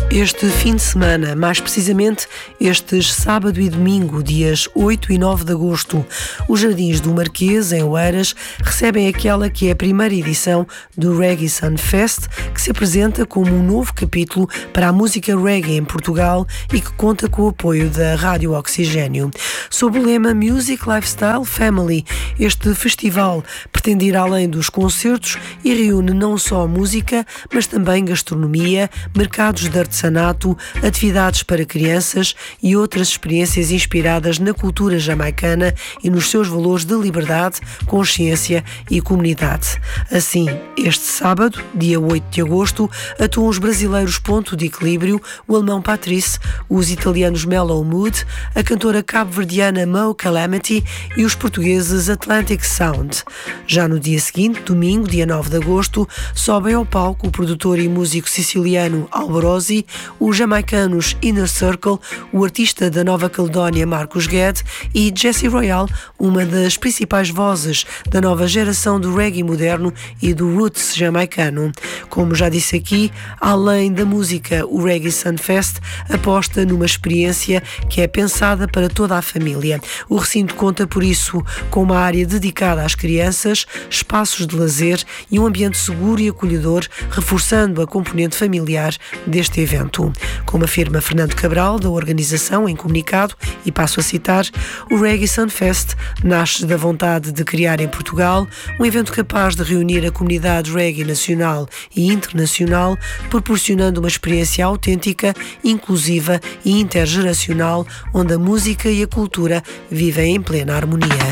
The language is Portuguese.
Este fim de semana, mais precisamente estes sábado e domingo, dias 8 e 9 de agosto, os Jardins do Marquês, em Oeiras, recebem aquela que é a primeira edição do Reggae Sunfest, que se apresenta como um novo capítulo para a música reggae em Portugal e que conta com o apoio da Rádio Oxigênio. Sob o lema Music, Lifestyle, Family, este festival pretende ir além dos concertos e reúne não só música, mas também gastronomia, mercados de artesanato, atividades para crianças e outras experiências inspiradas na cultura jamaicana e nos seus valores de liberdade, consciência e comunidade. Assim, este sábado, dia 8 de agosto, atuam os brasileiros Ponto de Equilíbrio, o alemão Patrice, os italianos Mellow Mood, a cantora cabo-verdiana Mo Calamity e os portugueses Atlantic Sound. Já no dia seguinte, domingo, dia 9 de agosto, sobem ao palco o produtor e músico siciliano Alborosi, os jamaicanos Inner Circle, o artista da Nova Caledónia Marcos Guedes e Jessie Royal, uma das principais vozes da nova geração do reggae moderno e do roots jamaicano. Como já disse aqui, além da música, o Reggae Sunfest aposta numa experiência que é pensada para toda a família. O recinto conta, por isso, com uma área dedicada às crianças, espaços de lazer e um ambiente seguro e acolhedor, reforçando a componente familiar deste evento. Como afirma Fernando Cabral, da organização, em comunicado, e passo a citar, o Reggae Sunfest nasce da vontade de criar em Portugal um evento capaz de reunir a comunidade reggae nacional e internacional, proporcionando uma experiência autêntica, inclusiva e intergeracional, onde a música e a cultura vivem em plena harmonia.